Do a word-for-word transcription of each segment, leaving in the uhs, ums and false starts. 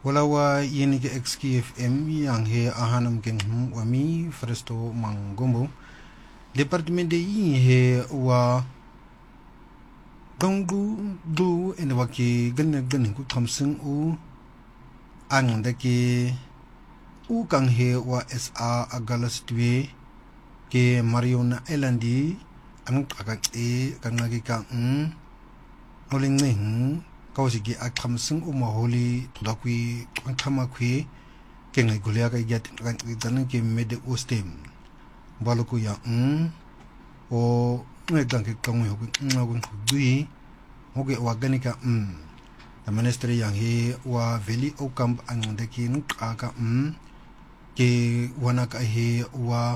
wala wa yeni ke X K F M yang he ahanam ken wami fresto mangombo departement de yi he wa dongdu du en wa ke gan gan ku thamsing u ang de ke u kang he wa S A agalas twe ke Mariona Elandi ang taka e kang nagi ka um holing ne kawsigi ak thamsing u ma holi tudakwi ang thama khwi ke ngai gulia ka yat kan tan ke mede ostem baluku ya um o ngai dang ke kang ho ngagun dui hoge organika um the ministry yang he wa veli o camp ang de ki ka ka um ke wana ka he wa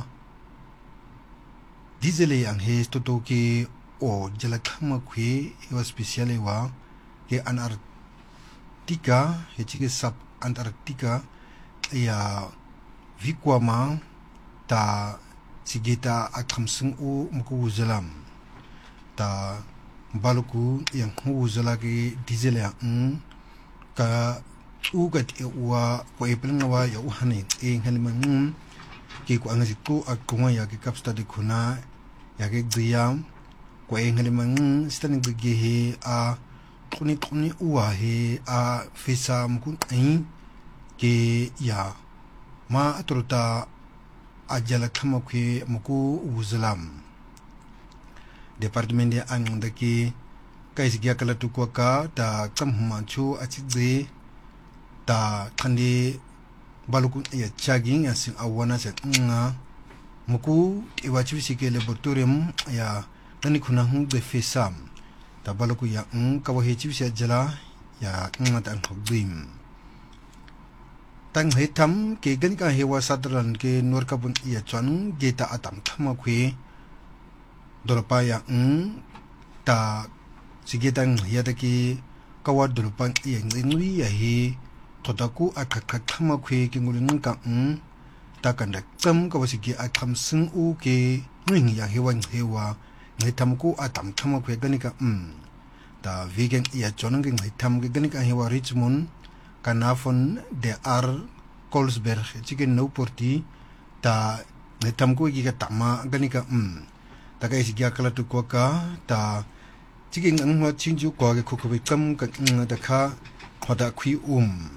diesel yang he to to ke o jala khama khwi wa specially wa ke Antarctica he chike sub Antarctica ya vikwama ta sigita akhamsung u mku zalam ta baluku yang hu zala ke diesel ya um ka u ka wa ko eplen wa ya u hane e ngaliman ke ko angaji ko akuma ya ke kapsta de khuna ya ke dziyam ko e ngaliman staning de he a khuni khuni uwa he a fisa mkun ai ke ya ma atruta ajala khama khwe mku uzlam department de ang de ke kai sigya kala tu ko ka ta chamma chu achidze ta khande baluku ya chaging asin awana se nga muku iwachi sike laboratorium ya tani khuna hu de fesam ta baluku ya ng ka wahi chi sia jala ya nga tan hobim tang hetam ke gan ka hewa sadran ke nor ka bun ya chanu geta atam thama khwe dorpa ya ng ta sigetang ya de ki kawa dorpa ya ngui ya he todaku akakak thama khwe ke ngulin ka um takanda cham ka wasigi atham sing u ke ring ya hewan hewa ngai tham ku atam thama khwe ganika um ta vegan ya chonang ke ngai tham ke ganika hewa Richmond kanafon de ar Colesberg chicken no porti ta ngai tham ku gi ka tama ganika um ta kai sigya kala tu ko ka ta chicken ang ma chinju ko ke khukhubi cham ka da kha hoda khwi um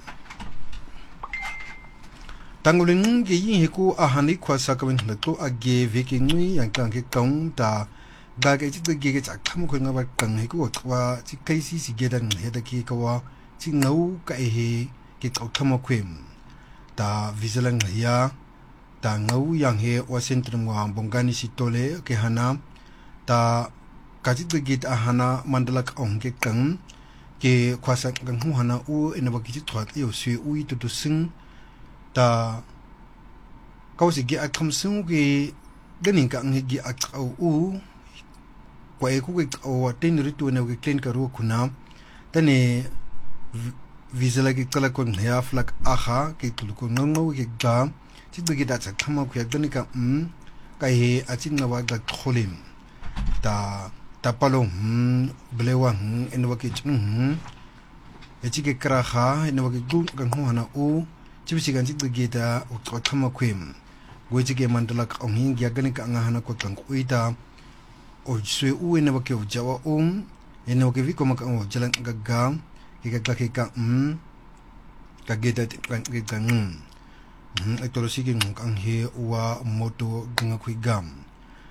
tangulin ge yin he ko ahani khwasa ka bin to age veki ngui yang kang ke kaung ta ga ge chi ge ge chak tham ko nga ba kang he ko wa chi kai si si ge dan he da ki ka wa chi ngau ka he ke chau tham khwem ta vigilant ya ta ngau yang he wa centrum wa bongani si tole ke hana ta ka chi ge ta hana mandala ka ong ke kang ke khwasa kang hu hana u ena ba ki chi thwa yo sui u i tu tu sing ta kawsi gi akham sung gi ganin ka ang gi akau u kwai ku gi o tin ritu ne gi clean ka ru khuna tane vizela gi kala kon ya flak aha ki tul ko ngau gi ga chi gi da cha thama khu ya ganin ka um kai he achin na wa ga kholim ta tapalo hm blewa hm enwa ki hm e chi ge kra kha enwa gi gu ga hu hana u chibisi gan chig gita o thama khwem goji ge mandala ka ong ya gan ka nga hana ko tang uita o sui u ne ba ke jawa um ene o ke vi ko ma ka o jalan ga ga ke ga ke ka um ka geta kan ge kan um e to si ge ngang he wa moto nga khwi gam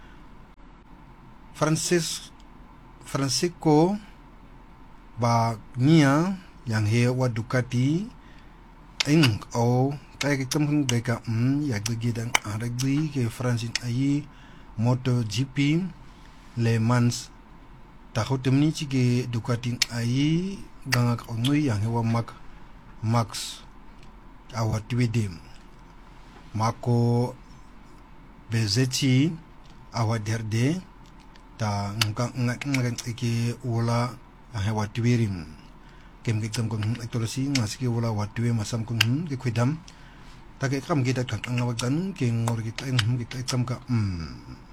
Francis Francisco ba nia yang he wa Ducati ing o kai ke tam de ka um ya gi dan aragbi ke Francine ai Moto G P Le Mans ta hotemni chi ke Ducati ai ganga ka onui yang hewa mak max awa twedim mako Bezetti awa derde ta ngka ngka ke ola hewa twerim kem ke tam kon aktorasi ngasiki wala watwe masam kon ke khidam ta ke kam ke ta kan ngawagan ke ngor ke kan ke tam ka um